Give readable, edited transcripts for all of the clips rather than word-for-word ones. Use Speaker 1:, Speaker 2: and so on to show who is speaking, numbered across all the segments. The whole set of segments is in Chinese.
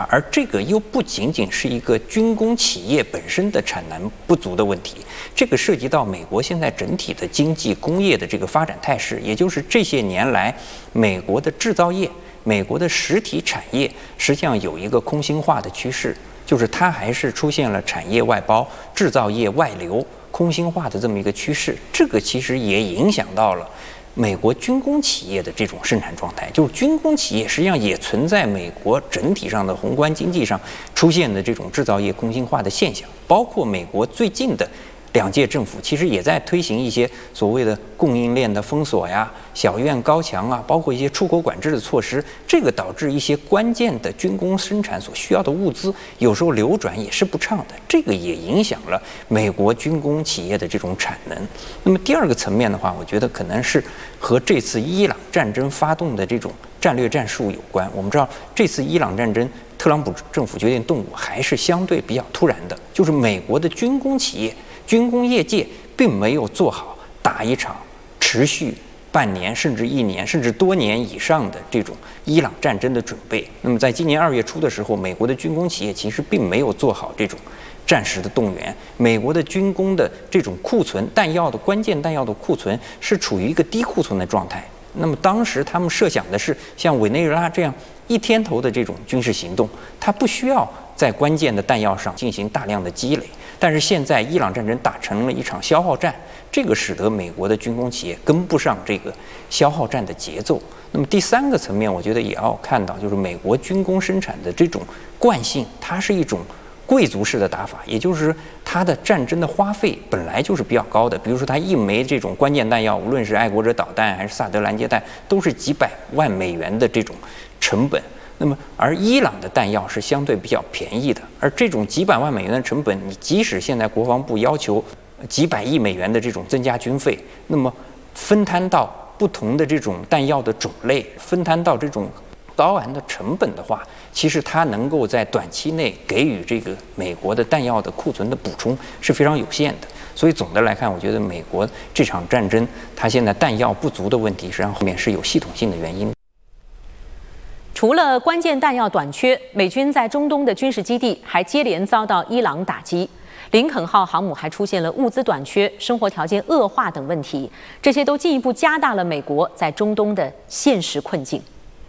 Speaker 1: 发，而这个又不仅仅是一个军工企业本身的产能不足的问题，这个涉及到美国现在整体的经济工业的这个发展态势，也就是这些年来美国的制造业、美国的实体产业实际上有一个空心化的趋势，就是它还是出现了产业外包、制造业外流、空心化的这么一个趋势。这个其实也影响到了美国军工企业的这种生产状态，就是军工企业实际上也存在美国整体上的宏观经济上出现的这种制造业空心化的现象，包括美国最近的2届政府其实也在推行一些所谓的供应链的封锁呀、小院高墙啊，包括一些出口管制的措施，这个导致一些关键的军工生产所需要的物资有时候流转也是不畅的，这个也影响了美国军工企业的这种产能。那么第二个层面的话，我觉得可能是和这次伊朗战争发动的这种战略战术有关。我们知道这次伊朗战争，特朗普政府决定动武还是相对比较突然的，就是美国的军工企业、军工业界并没有做好打一场持续半年甚至1年甚至多年以上的这种伊朗战争的准备。那么在今年2月初的时候，美国的军工企业其实并没有做好这种战时的动员，美国的军工的这种库存弹药的关键弹药的库存是处于一个低库存的状态。那么当时他们设想的是像委内瑞拉这样1天头的这种军事行动，它不需要在关键的弹药上进行大量的积累。但是现在伊朗战争打成了一场消耗战，这个使得美国的军工企业跟不上这个消耗战的节奏。那么第3个层面，我觉得也要看到，就是美国军工生产的这种惯性，它是一种贵族式的打法，也就是它的战争的花费本来就是比较高的。比如说它1枚这种关键弹药，无论是爱国者导弹还是萨德拦截弹，都是几百万美元的这种成本。那么而伊朗的弹药是相对比较便宜的，而这种几百万美元的成本，你即使现在国防部要求几百亿美元的这种增加军费，那么分摊到不同的这种弹药的种类，分摊到这种高昂的成本的话，其实它能够在短期内给予这个美国的弹药的库存的补充是非常有限的。所以总的来看，我觉得美国这场战争它现在弹药不足的问题，实际上后面是有系统性的原因。
Speaker 2: 除了关键弹药短缺，美军在中东的军事基地还接连遭到伊朗打击。林肯号航母还出现了物资短缺、生活条件恶化等问题，这些都进一步加大了美国在中东的现实困境。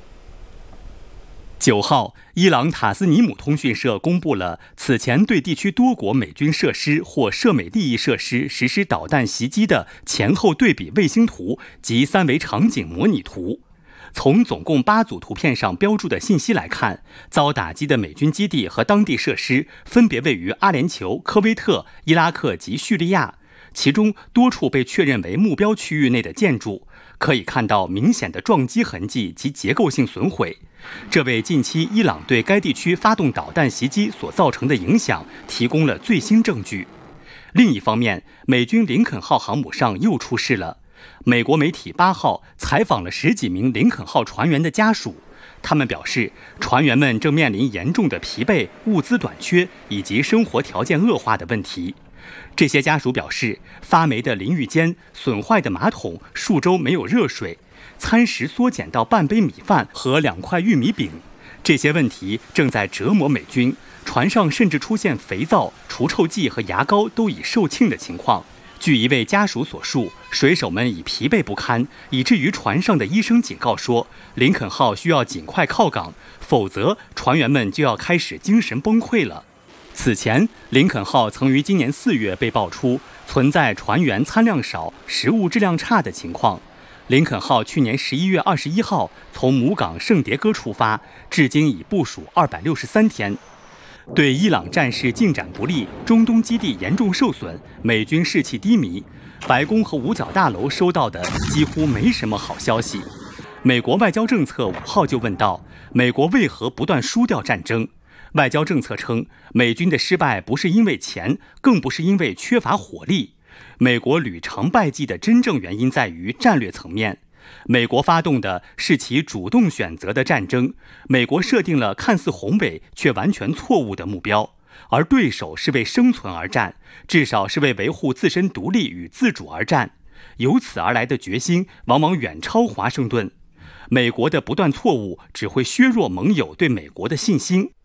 Speaker 3: 9号，伊朗塔斯尼姆通讯社公布了此前对地区多国美军设施或涉美利益设施实施导弹袭击的前后对比卫星图及3维场景模拟图。从总共8组图片上标注的信息来看，遭打击的美军基地和当地设施分别位于阿联酋、科威特、伊拉克及叙利亚，其中多处被确认为目标区域内的建筑，可以看到明显的撞击痕迹及结构性损毁。这为近期伊朗对该地区发动导弹袭击所造成的影响提供了最新证据。另一方面，美军林肯号航母上又出事了。美国媒体8号采访了10几名林肯号船员的家属，他们表示，船员们正面临严重的疲惫、物资短缺以及生活条件恶化的问题。这些家属表示，发霉的淋浴间、损坏的马桶、数周没有热水，餐食缩减到半杯米饭和2块玉米饼。这些问题正在折磨美军，船上甚至出现肥皂、除臭剂和牙膏都已售罄的情况。据一位家属所述，水手们已疲惫不堪，以至于船上的医生警告说，林肯号需要尽快靠港，否则船员们就要开始精神崩溃了。此前，林肯号曾于今年4月被爆出存在船员餐量少、食物质量差的情况。林肯号去年11月21号从母港圣迭戈出发，至今已部署263天。对伊朗战事进展不利、中东基地严重受损、美军士气低迷，白宫和五角大楼收到的几乎没什么好消息。美国外交政策5号就问到，美国为何不断输掉战争？外交政策称，美军的失败不是因为钱，更不是因为缺乏火力。美国屡尝败绩的真正原因在于战略层面。美国发动的是其主动选择的战争，美国设定了看似宏伟却完全错误的目标，而对手是为生存而战，至少是为维护自身独立与自主而战。由此而来的决心往往远超华盛顿。美国的不断错误只会削弱盟友对美国的信心。